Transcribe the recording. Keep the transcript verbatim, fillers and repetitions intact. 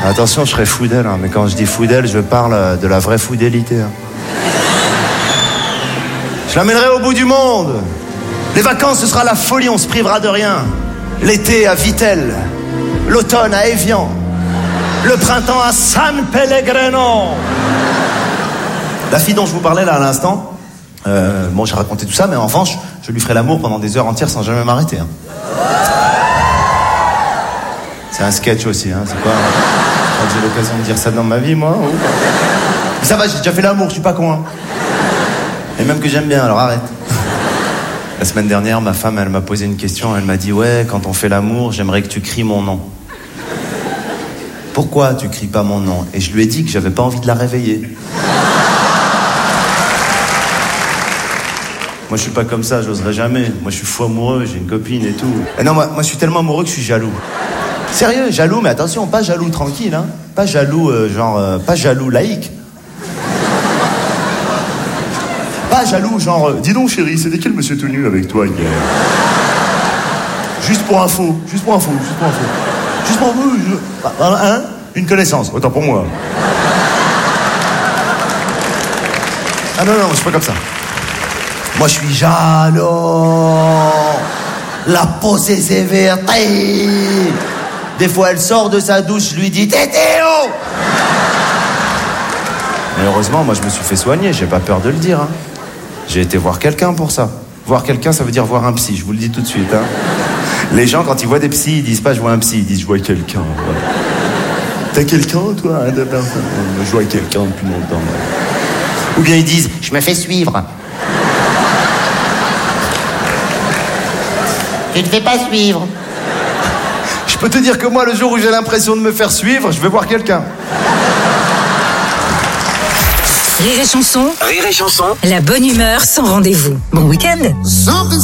Attention, je serai fou d'elle, hein, mais quand je dis fou d'elle, je parle de la vraie fidélité. Hein. Je l'amènerai au bout du monde. Les vacances, ce sera la folie, on se privera de rien. L'été à Vittel, l'automne à Évian, le printemps à San Pellegrino. La fille dont je vous parlais là à l'instant, euh, bon, j'ai raconté tout ça, mais en revanche, je lui ferai l'amour pendant des heures entières sans jamais m'arrêter. Hein. C'est un sketch aussi, hein, c'est quoi? Je crois que j'ai l'occasion de dire ça dans ma vie, moi. Ou... Mais ça va, j'ai déjà fait l'amour, je suis pas con. Hein. Et même que j'aime bien, alors arrête. La semaine dernière, ma femme, elle m'a posé une question. Elle m'a dit, ouais, quand on fait l'amour, j'aimerais que tu cries mon nom. Pourquoi tu cries pas mon nom? Et je lui ai dit que j'avais pas envie de la réveiller. Moi, je suis pas comme ça, j'oserais jamais. Moi, je suis fou amoureux, j'ai une copine et tout. Et non, moi, moi, je suis tellement amoureux que je suis jaloux. Sérieux, jaloux, mais attention, pas jaloux tranquille, hein. Pas jaloux, euh, genre, euh, pas jaloux laïque. Pas jaloux, genre, euh, dis donc chérie, c'était quel monsieur tout nu avec toi hier? Juste pour info, juste pour info, juste pour info. Juste pour info, je... hein, une connaissance, autant pour moi. Ah non, non, je suis pas comme ça. Moi, je suis jaloux. La posée sévère. Des fois, elle sort de sa douche, je lui dis « Tétéo !» Mais heureusement, moi, je me suis fait soigner, j'ai pas peur de le dire. Hein. J'ai été voir quelqu'un pour ça. Voir quelqu'un, ça veut dire voir un psy, je vous le dis tout de suite. Hein. Les gens, quand ils voient des psys, ils disent pas « je vois un psy », ils disent « je vois quelqu'un ». Ouais. T'as quelqu'un, toi hein, de personne? Je vois quelqu'un depuis longtemps. Ouais. Ou bien ils disent « je me fais suivre ». Tu te fais pas suivre. Je peux te dire que moi, le jour où j'ai l'impression de me faire suivre, je vais voir quelqu'un. Rire et chanson. Rire et chanson. La bonne humeur sans rendez-vous. Bon week-end.